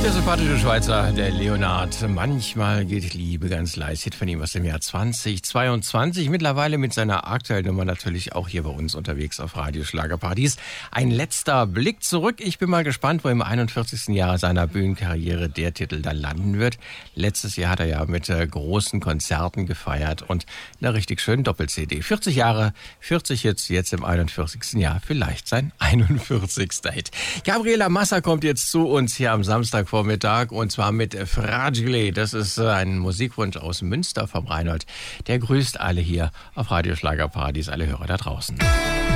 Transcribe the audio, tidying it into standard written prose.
Der sympathische Schweizer, der Leonard. Manchmal geht Liebe ganz leise. Hit von ihm aus dem Jahr 2022. Mittlerweile mit seiner aktuellen Nummer natürlich auch hier bei uns unterwegs auf Radio Schlagerpartys. Ein letzter Blick zurück. Ich bin mal gespannt, wo im 41. Jahr seiner Bühnenkarriere der Titel dann landen wird. Letztes Jahr hat er ja mit großen Konzerten gefeiert und einer richtig schönen Doppel-CD. 40 Jahre, 40 jetzt im 41. Jahr vielleicht sein 41. Hit. Gabriela Massa kommt jetzt zu uns hier am Samstagvormittag und zwar mit Fragile. Das ist ein Musikwunsch aus Münster vom Reinhold. Der grüßt alle hier auf Radio Schlagerpartys, alle Hörer da draußen.